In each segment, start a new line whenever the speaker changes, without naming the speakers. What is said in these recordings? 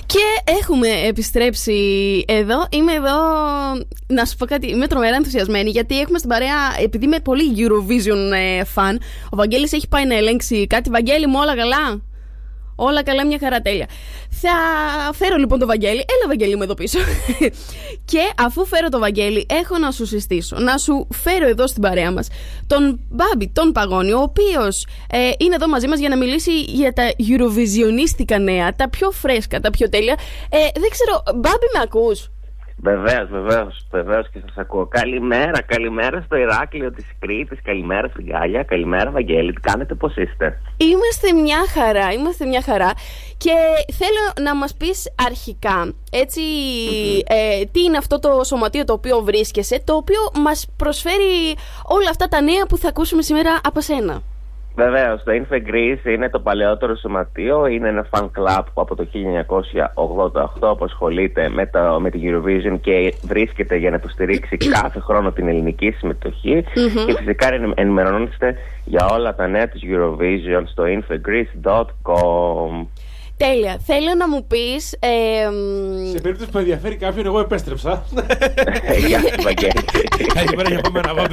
Και έχουμε επιστρέψει εδώ. Είμαι εδώ, να σου πω κάτι, είμαι τρομερά ενθουσιασμένη γιατί έχουμε στην παρέα, επειδή είμαι πολύ Eurovision fan, ο Βαγγέλης έχει πάει να ελέγξει κάτι. Βαγγέλη μου, όλα καλά? Όλα καλά, μια χαρά, τέλεια. Θα φέρω λοιπόν τον Βαγγέλη. Έλα, Βαγγέλη μου, εδώ πίσω. Και αφού φέρω τον Βαγγέλη, έχω να σου συστήσω, να σου φέρω εδώ στην παρέα μας τον Μπάμπη, τον Παγώνη, ο οποίος είναι εδώ μαζί μας για να μιλήσει για τα Eurovisionίστικα νέα, τα πιο φρέσκα, τα πιο τέλεια. Δεν ξέρω, Μπάμπη, με ακούς?
Βεβαίως και σας ακούω. Καλημέρα στο Ηράκλειο της Κρήτης, καλημέρα στην Γκάλια, καλημέρα Βαγγέλη, τι κάνετε, πώς είστε?
Είμαστε μια χαρά και θέλω να μας πεις αρχικά, έτσι, τι είναι αυτό το σωματείο το οποίο βρίσκεσαι, το οποίο μας προσφέρει όλα αυτά τα νέα που θα ακούσουμε σήμερα από σένα.
Βεβαίως, το Infegreece είναι το παλαιότερο σωματείο, είναι ένα fan club που από το 1988 απασχολείται με την Eurovision και βρίσκεται για να υποστηρίξει κάθε χρόνο την ελληνική συμμετοχή και φυσικά ενημερώνεστε για όλα τα νέα της Eurovision στο infegreece.com.
Τέλεια. Θέλω να μου πεις...
Σε περίπτωση που ενδιαφέρει κάποιον, εγώ επέστρεψα.
Γεια σας, Βαγγέλη.
Καλημέρα για μένα, Βάμπη.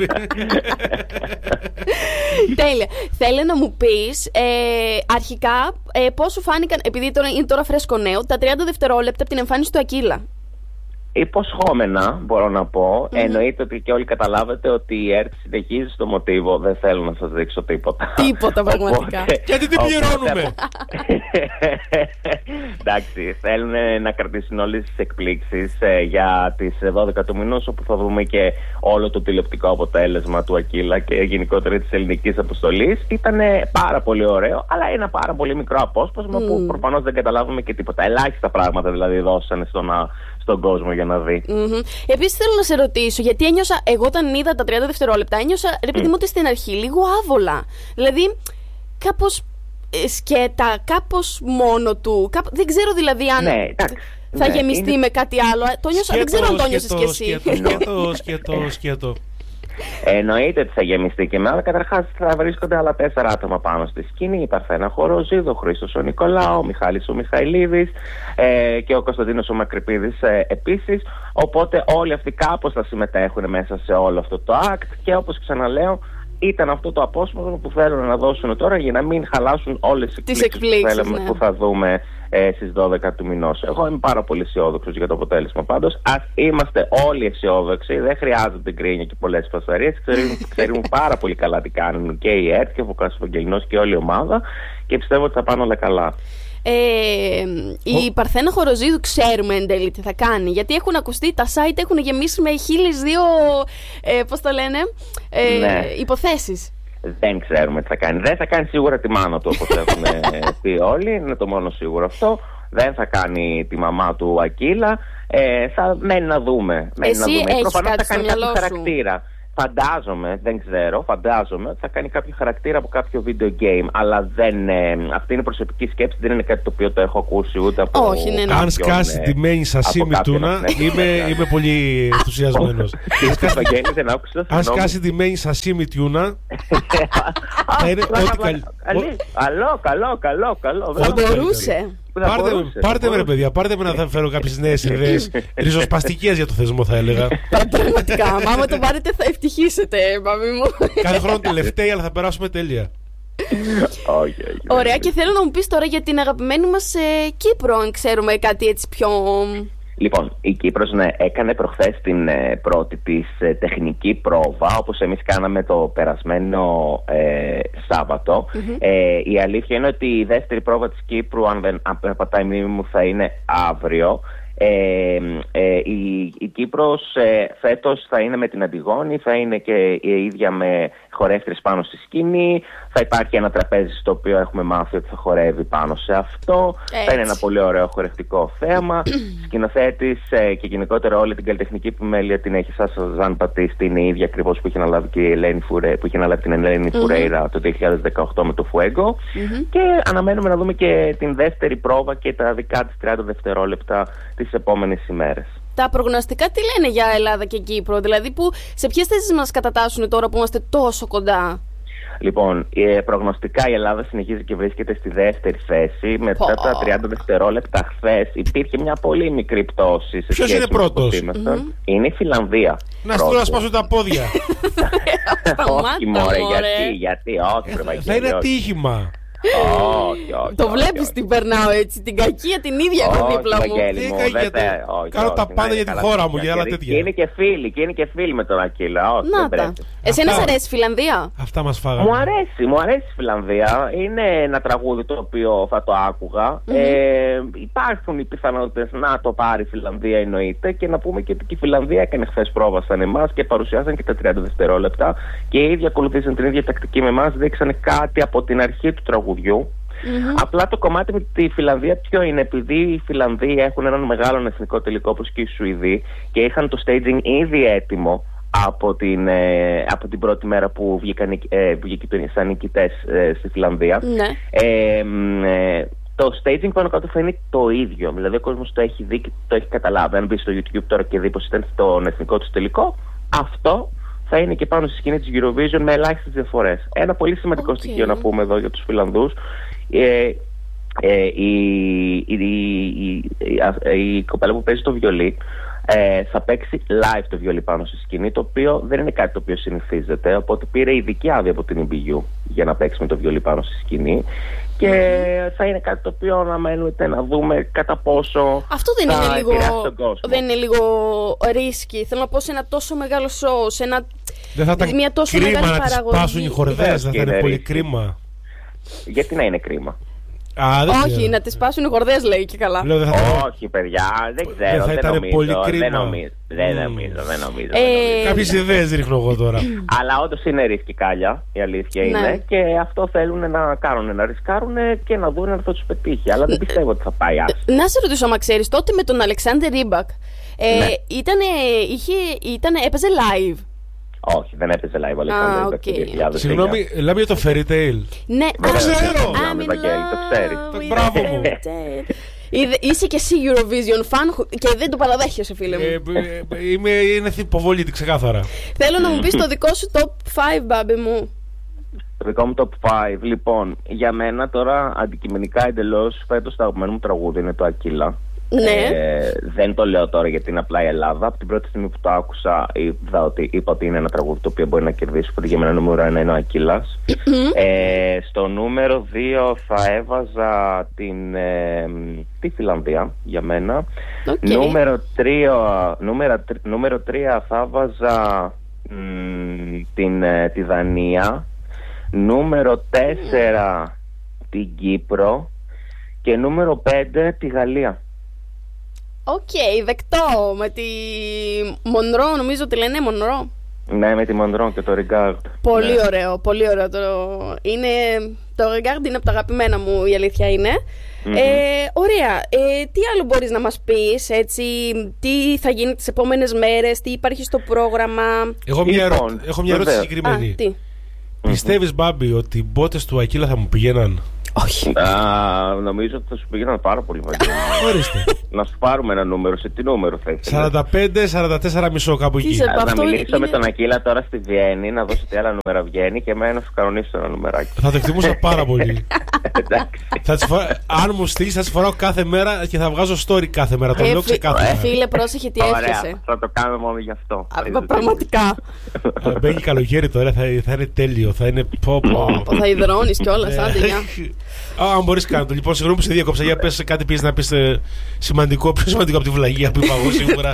Τέλεια. Θέλω να μου πεις αρχικά πώς σου φάνηκαν, επειδή είναι τώρα φρέσκο νέο, τα 30 δευτερόλεπτα από την εμφάνιση του Ακύλα.
Υποσχόμενα, μπορώ να πω. Εννοείται ότι και όλοι καταλάβετε ότι η ΕΡΤ συνεχίζει στο μοτίβο. Δεν θέλω να σας δείξω τίποτα.
Τίποτα, πραγματικά.
Γιατί την πληρώνουμε.
Εντάξει, θέλουν να κρατήσουν όλες τις εκπλήξεις για τις 12 του μηνός, όπου θα δούμε και όλο το τηλεοπτικό αποτέλεσμα του Ακύλα και γενικότερα της ελληνικής αποστολής. Ήταν πάρα πολύ ωραίο, αλλά ένα πάρα πολύ μικρό απόσπασμα που προφανώς δεν καταλάβουμε και τίποτα. Ελάχιστα πράγματα δηλαδή δώσανε στον κόσμο για να δει.
Επίσης θέλω να σε ρωτήσω, γιατί ένιωσα, εγώ όταν είδα τα 30 δευτερόλεπτα, ένιωσα ρε παιδί μου ότι στην αρχή λίγο άβολα. Δηλαδή, κάπως σκέτα, κάπως μόνο του. Δεν ξέρω δηλαδή αν θα γεμιστεί με κάτι άλλο. Το νιώσα, δεν ξέρω αν το νιώσες κι εσύ.
Σκέτο.
Εννοείται ότι θα γεμιστεί και με. Καταρχάς θα βρίσκονται άλλα 4 άτομα πάνω στη σκηνή. Η Παρθένα Χοροζίδου, ο Χρήστος ο Νικολάου, ο Μιχάλης ο Μιχαηλίδης και ο Κωνσταντίνος ο Μακρυπίδης επίσης. Οπότε όλοι αυτοί κάπως θα συμμετέχουν μέσα σε όλο αυτό το act και όπως ξαναλέω, ήταν αυτό το απόσπασμα που θέλουν να δώσουν τώρα για να μην χαλάσουν όλες τις εκπλήξεις που θα δούμε στις 12 του μηνός. Εγώ είμαι πάρα πολύ αισιόδοξος για το αποτέλεσμα. Πάντως, ας είμαστε όλοι αισιόδοξοι. Δεν χρειάζεται γκρίνια και πολλές φασαρίες. Ξέρουμε πάρα πολύ καλά τι κάνουν και η ΕΡΤ και ο Φωκάς Ευαγγελινός και όλη η ομάδα και πιστεύω ότι θα πάνε όλα καλά.
Η Παρθένα Χοροζίδου ξέρουμε εν τέλει τι θα κάνει, γιατί έχουν ακουστεί, τα site έχουν γεμίσει με 1002 πώς το λένε, υποθέσεις.
Δεν ξέρουμε τι θα κάνει. Δεν θα κάνει σίγουρα τη μάνα του, όπως έχουν πει όλοι. Είναι το μόνο σίγουρο αυτό. Δεν θα κάνει τη μαμά του Ακύλα. Θα μένει να δούμε.
Εσύ έχεις
προφανώς
κάτι
θα κάνει
στο μυαλό
κάποιο
σου?
χαρακτήρα. Φαντάζομαι, δεν ξέρω, ότι θα κάνει κάποιο χαρακτήρα από κάποιο video game. Αλλά αυτή είναι προσωπική σκέψη, δεν είναι κάτι το οποίο το έχω ακούσει ούτε από.
Όχι, ναι.
Αν σκάσει τη μένη σασίμι τούνα, είμαι πολύ ενθουσιασμένος. Αν σκάσει τη μένη σασίμι τούνα, θα είναι ό,τι καλύτερο.
Καλό.
Μπορούσε.
Πάρτε με, ρε παιδιά, πάρτε με να θα φέρω κάποιες νέες ιδέες ριζοσπαστικές για το θεσμό, θα έλεγα.
Πραγματικά, άμα το πάρετε θα ευτυχήσετε, μάμη μου.
Κάθε χρόνο τελευταία, αλλά θα περάσουμε τέλεια.
Ωραία, και θέλω να μου πεις τώρα για την αγαπημένη μας Κύπρο, αν ξέρουμε κάτι έτσι πιο...
Λοιπόν, η Κύπρος έκανε προχθές την πρώτη της τεχνική πρόβα, όπως εμείς κάναμε το περασμένο Σάββατο. Η αλήθεια είναι ότι η δεύτερη πρόβα της Κύπρου, αν πατάει η μνήμη μου, θα είναι αύριο. Η Κύπρος φέτος θα είναι με την Αντιγόνη, θα είναι και η ίδια με χορεύτριες πάνω στη σκηνή. Θα υπάρχει ένα τραπέζι στο οποίο έχουμε μάθει ότι θα χορεύει πάνω σε αυτό. Θα είναι ένα πολύ ωραίο χορευτικό θέαμα. Σκηνοθέτης και γενικότερα όλη την καλλιτεχνική επιμέλεια την έχει Σάσα Ζαν Πατίστη, είναι η ίδια ακριβώς που είχε αναλάβει και η Ελένη την Ελένη Φουρέιρα το 2018 με το Fuego. Και αναμένουμε να δούμε και την δεύτερη πρόβα και τα δικά της 30 δευτερόλεπτα τις επόμενες ημέρες.
Τα προγνωστικά τι λένε για Ελλάδα και Κύπρο, δηλαδή σε ποιες θέσεις μας κατατάσσουν τώρα που είμαστε τόσο κοντά?
Λοιπόν, προγνωστικά η Ελλάδα συνεχίζει και βρίσκεται στη δεύτερη θέση. Μετά τα 30 δευτερόλεπτα χθες υπήρχε μια πολύ μικρή πτώση.
Ποιος είναι πρώτος?
Είναι η Φιλανδία.
Να στείλω να σπάσω τα πόδια.
Όχι μωρέ, γιατί, όχι.
Θα είναι ατύχημα.
Όχι.
Το βλέπεις τι περνάω έτσι, την κακία την ίδια έχω δίπλα μου.
Κάνω τα πάντα για τη χώρα μου, για άλλα τέτοια.
Και είναι και φίλοι με τον Ακύλα.
Εσένα σ' αρέσει η Φιλανδία?
Αυτά μας φάγανε.
Μου αρέσει η Φιλανδία. Είναι ένα τραγούδι το οποίο θα το άκουγα. Υπάρχουν οι πιθανότητες να το πάρει η Φιλανδία, εννοείται. Και να πούμε και ότι η Φιλανδία έκανε χθες πρόβα σαν εμάς και παρουσιάσαν και τα 30 δευτερόλεπτα. Και οι ίδιοι ακολουθήσαν την ίδια τακτική με εμάς. Δείξανε κάτι από την αρχή του τραγουδιού. Απλά το κομμάτι με τη Φιλανδία ποιο είναι? Επειδή οι Φιλανδοί έχουν έναν μεγάλο εθνικό τελικό όπως και οι Σουηδοί και είχαν το staging ήδη έτοιμο από την πρώτη μέρα που βγήκαν σαν νικητές στη Φιλανδία. Το staging πάνω κάτω θα είναι το ίδιο. Δηλαδή ο κόσμος το έχει δει και το έχει καταλάβει. Αν μπει στο YouTube τώρα και δει πως ήταν στον εθνικό του τελικό, αυτό θα είναι και πάνω στη σκηνή της Eurovision με ελάχιστες διαφορές. Ένα πολύ σημαντικό στοιχείο να πούμε εδώ για τους Φιλανδούς. Η κοπέλα που παίζει το βιολί θα παίξει live το βιολί πάνω στη σκηνή, το οποίο δεν είναι κάτι το οποίο συνηθίζεται, οπότε πήρε ειδική άδεια από την EBU για να παίξει με το βιολί πάνω στη σκηνή και θα είναι κάτι το οποίο αναμένουμε να δούμε κατά πόσο
αυτό δεν είναι λίγο ρίσκι. Θέλω να πω, σε ένα τόσο μεγάλο show, σε μια τόσο μεγάλη παραγωγή.
Δεν θα ήταν κρίμα να τις σπάσουν οι χορδές? Δεν θα είναι πολύ κρίμα?
Γιατί να είναι κρίμα?
Όχι, να τις σπάσουν οι χορδές, λέει και καλά.
Όχι παιδιά, δεν ξέρω.
Δεν θα ήταν πολύ κρίμα?
Δεν νομίζω.
Κάποιες ιδέες ρίχνω εγώ τώρα.
Αλλά όντως είναι ρίσκικάλια, η αλήθεια είναι. Και αυτό θέλουν να κάνουν, να ρισκάρουν και να δουν αν θα τους πετύχει. Αλλά δεν πιστεύω ότι θα πάει άσχημα.
Να σε ρωτήσω, άμα ξέρεις, τότε με τον Αλεξάνδερ Ρίμπακ έπαιζε live?
Όχι, δεν έπαιζε live ο Αλεξάνδερ Ρίμπακ.
Συγγνώμη, λέμε για το Fairy Tale.
Ναι,
το ξέρω.
Το ξέρεις.
Μπράβο μου.
Είσαι και εσύ Eurovision fan και δεν το παραδέχεσαι, φίλε μου.
Είναι υποβολή, ξεκάθαρα.
Θέλω να μου πεις το δικό σου top 5, μπάμπη μου.
Το δικό μου top 5. Λοιπόν, για μένα τώρα αντικειμενικά εντελώς φέτος το αγαπημένο μου τραγούδι είναι το Ακύλα.
Ναι.
Δεν το λέω τώρα γιατί είναι απλά η Ελλάδα. Από την πρώτη στιγμή που το άκουσα είπα ότι είναι ένα τραγούδι το οποίο μπορεί να κερδίσει. Οπότε για μένα νούμερο 1 είναι ο Ακύλας. Στο νούμερο 2 θα έβαζα τη Φιλανδία για μένα. Νούμερο 3 θα βάζα τη Δανία. Νούμερο 4 την Κύπρο. Και νούμερο 5 τη Γαλλία.
Δεκτό. Με τη Μονρό, νομίζω ότι λένε Μονρό.
Ναι, με τη Μονρό και το Regard.
Πολύ ωραίο, πολύ ωραίο. Το Regard είναι από τα αγαπημένα μου, η αλήθεια είναι. Ωραία. Τι άλλο μπορείς να μας πεις, έτσι, τι θα γίνει τις επόμενες μέρες, τι υπάρχει στο πρόγραμμα?
Έχω μια ερώτηση συγκεκριμένη. Πιστεύεις, Μπάμπη, ότι οι μπότες του Ακύλα θα μου πηγαίναν?
Όχι.
Νομίζω ότι θα σου πήγαιναν πάρα πολύ βαγγέλη.
Ορίστε.
Να σου πάρουμε ένα νούμερο. Σε τι νούμερο θα ήθελες?
45-44,5 κάπου εκεί.
Να μιλήσω με τον Ακύλα τώρα στη Βιέννη, να δώσω τι άλλα νούμερα βγαίνει και εμένα να σου κανονίσω ένα νουμεράκι.
Θα το εκτιμούσα πάρα πολύ. Αν μου στείλεις, θα τις φοράω κάθε μέρα και θα βγάζω story κάθε μέρα. Το λέω ξεκάθαρα.
Φίλε, πρόσεχε τι εύχεσαι.
Θα το κάνουμε μόνο γι' αυτό.
Πραγματικά.
Μπαίνει καλοκαίρι τώρα, θα είναι τέλειο. Θα είναι
θα υδρώνεις κιόλας, άντε γεια.
Αν μπορείς κάνω το. Λοιπόν, συγγνώμη που σε διακόψα. Για πες κάτι πήγες να πεις σημαντικό, πιο σημαντικό από τη βλαγία που είπα εγώ σίγουρα.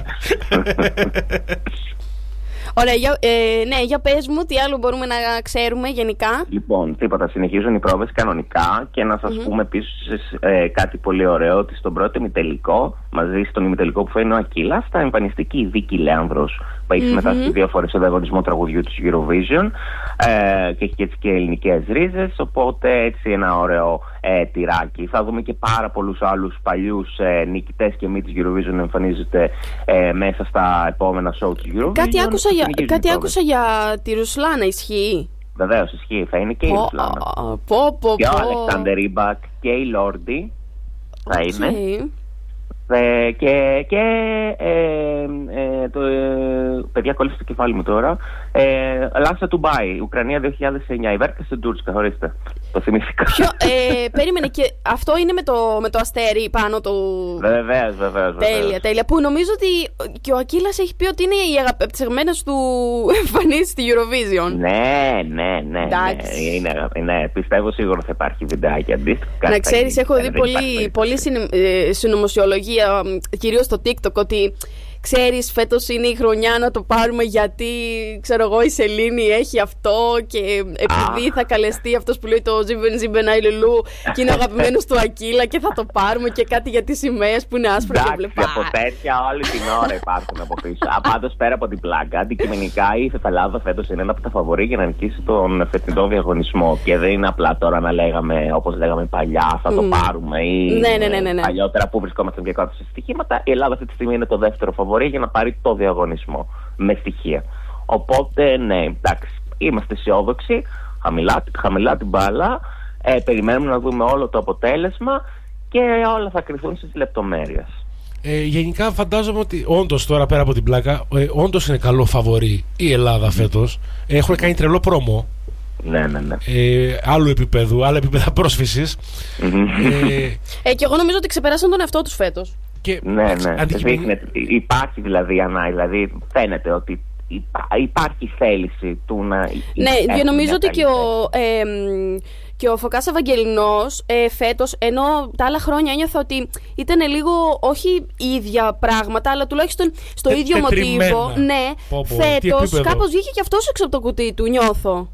Ωραία, για πες μου τι άλλο μπορούμε να ξέρουμε γενικά.
Λοιπόν, τίποτα, συνεχίζουν οι πρόβες κανονικά και να σας πούμε επίσης κάτι πολύ ωραίο, ότι στον πρώτο ημιτελικό, μαζί στον ημιτελικό που θα είναι ο Ακύλας, θα εμφανιστεί και η Βίκη Λέανδρος, που έχει συμμετάσχει 2 φορές στο διαγωνισμό τραγουδιού της Eurovision και έχει έτσι και ελληνικές ρίζες, οπότε έτσι ένα ωραίο τυράκι. Θα δούμε και πάρα πολλούς άλλους παλιούς νικητές και μη της Eurovision να εμφανίζεται μέσα στα επόμενα show της Eurovision.
Κάτι άκουσα για τη Ρουσλάνα, ισχύει?
Βεβαίως ισχύει, θα είναι και η Ρουσλάνα. Και ο Αλεξάνδερ Ρίμπακ και η Λόρντι θα είναι. Παιδιά, κόλλησε το κεφάλι μου τώρα. Λάσα Ντουμπάι, Ουκρανία 2009. Η Βέρκα Σεντούρτσκα, ορίστε. Το θυμήθηκα.
Περίμενε, και αυτό είναι με το αστέρι πάνω του.
Βεβαίως.
Τέλεια. Που νομίζω ότι και ο Ακύλας έχει πει ότι είναι οι αγαπημένες του εμφανίσεις στη Eurovision.
Ναι. Πιστεύω σίγουρα θα υπάρχει βιντεάκι αντίστοιχο.
Να ξέρεις, έχω δει πολύ συνωμοσιολογία, κυρίως στο TikTok, ότι ξέρεις, φέτος είναι η χρονιά να το πάρουμε γιατί, ξέρω εγώ, η Σελήνη έχει αυτό και επειδή θα καλεστεί αυτός που λέει το Ζιμπεν Αϊλουλού και είναι αγαπημένος του Ακύλα και θα το πάρουμε και κάτι για τις σημαίες που είναι άσπρα και μπλε.
Από τέτοια όλη την ώρα υπάρχουν από πίσω. Πάντως, πέρα από την πλάκα, αντικειμενικά η Φεφαλάδα φέτος είναι ένα από τα φαβορί για να νικήσει τον φετινό διαγωνισμό. Και δεν είναι απλά τώρα να λέγαμε, όπως λέγαμε παλιά, θα το πάρουμε ή παλιότερα που βρισκόμαστε πια κάτω σε στοιχήματα. Η Ελλάδα αυτή τη στιγμή είναι το δεύτερο φαβορί για να πάρει το διαγωνισμό με στοιχεία. Οπότε, ναι, εντάξει, είμαστε αισιόδοξοι, χαμηλά την μπάλα, περιμένουμε να δούμε όλο το αποτέλεσμα και όλα θα κρυθούν στις λεπτομέρειες.
Γενικά φαντάζομαι ότι όντως, τώρα πέρα από την πλάκα, όντως είναι καλό φαβορί η Ελλάδα φέτος. Έχουν κάνει τρελό πρόμο.
Ναι.
Άλλου επίπεδου, άλλα επίπεδα πρόσφυσης.
Και εγώ νομίζω ότι ξεπεράσαν τον εαυτό τους φέτος.
Ναι. Υπάρχει δηλαδή φαίνεται ότι υπάρχει θέληση του να.
Ναι, και νομίζω ότι και ο Φωκάς Ευαγγελινός φέτος, ενώ τα άλλα χρόνια ένιωθα ότι ήταν λίγο, όχι ίδια πράγματα, αλλά τουλάχιστον στο ίδιο μοτίβο. Ναι, φέτος κάπως βγήκε και αυτός έξω από το κουτί του, νιώθω.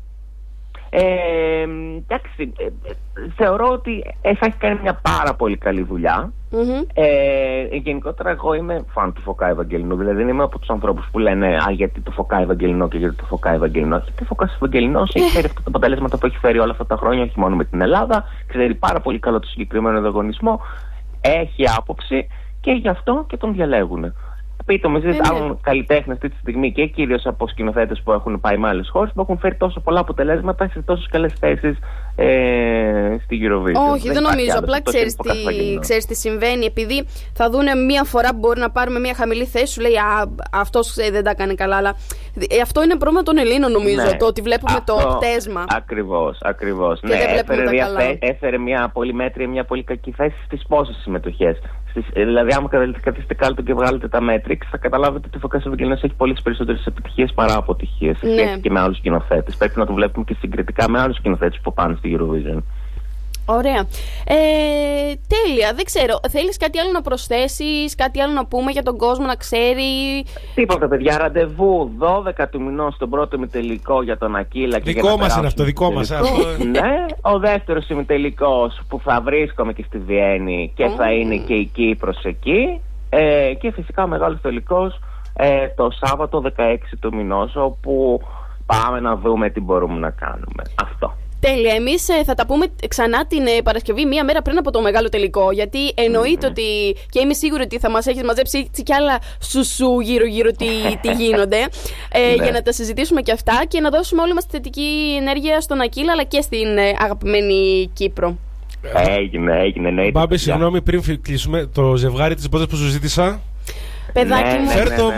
Εντάξει, θεωρώ ότι θα έχει κάνει μια πάρα πολύ καλή δουλειά. Γενικότερα εγώ είμαι φαν του Φωκά Ευαγγελινού. Δηλαδή δεν είμαι από τους ανθρώπους που λένε γιατί το Φωκά Ευαγγελινό και γιατί το Φωκά Ευαγγελινό. Γιατί ο Φωκάς Ευαγγελινός έχει φέρει αυτά τα αποτελέσματα που έχει φέρει όλα αυτά τα χρόνια, όχι μόνο με την Ελλάδα. Ξέρει πάρα πολύ καλά το συγκεκριμένο διαγωνισμό. Έχει άποψη και γι' αυτό και τον διαλέγουν. Πείτε μου εσείς άλλων καλλιτέχνες αυτή τη στιγμή και κυρίως από σκηνοθέτες που έχουν πάει με άλλες χώρες που έχουν φέρει τόσο πολλά αποτελέσματα σε τόσες καλές θέσεις στη Eurovision.
Όχι, δεν νομίζω. Απλά ξέρεις τι συμβαίνει. Επειδή θα δούνε μία φορά που μπορεί να πάρουμε μία χαμηλή θέση, σου λέει αυτός δεν τα κάνει καλά. Αλλά αυτό είναι πρόβλημα των Ελλήνων, νομίζω. Το ότι βλέπουμε το πτέσμα.
Ακριβώς. Ναι, έφερε μια πολύ μέτρια, μια πολύ κακή θέση στις πόσες συμμετοχές. Δηλαδή, άμα καθίσετε κάτω και βγάλετε τα Matrix, θα καταλάβετε ότι ο Φωκάς Ευαγγελινός έχει πολλές περισσότερες επιτυχίες παρά αποτυχίες. Σχέση και με άλλους σκηνοθέτες. Πρέπει να το βλέπουμε και συγκριτικά με άλλους σκηνοθέτες που πάνε στη Eurovision.
Ωραία. Τέλεια. Δεν ξέρω. Θέλεις κάτι άλλο να προσθέσεις, κάτι άλλο να πούμε για τον κόσμο να ξέρει?
Τίποτα, παιδιά. Ραντεβού 12 του μηνός στον πρώτο ημιτελικό για τον Ακύλα.
Δικό μας είναι αυτό, δικό μας.
Ναι. Ο δεύτερος ημιτελικός που θα βρίσκομαι και στη Βιέννη και θα είναι και η Κύπρος εκεί. Και φυσικά ο μεγάλος τελικός το Σάββατο 16 του μηνός, όπου πάμε να δούμε τι μπορούμε να κάνουμε. Αυτό.
Τέλεια. Εμείς θα τα πούμε ξανά την Παρασκευή, μία μέρα πριν από το μεγάλο τελικό. Γιατί εννοείται ότι, και είμαι σίγουρη ότι θα μας έχεις μαζέψει κι άλλα σουσού γύρω-γύρω τι γίνονται, για να τα συζητήσουμε και αυτά και να δώσουμε όλη μας τη θετική ενέργεια στον Ακύλα αλλά και στην αγαπημένη Κύπρο.
Έγινε, ναι.
Μπάμπη, συγγνώμη, πριν κλείσουμε το ζευγάρι της πρώτης που σου ζήτησα.
Παιδάκι μου,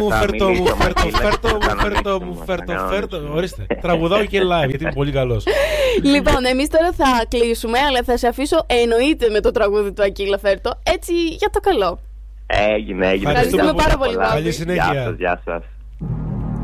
φέρτο. Ορίστε. Τραγουδάω και live γιατί είμαι πολύ καλός.
Λοιπόν, εμείς τώρα θα κλείσουμε, αλλά θα σε αφήσω εννοείται με το τραγούδι του Ακύλα Φέρτο, έτσι για το καλό.
Έγινε.
Ευχαριστούμε πάρα πολύ.
Καλή συνέχεια.
Γεια σας.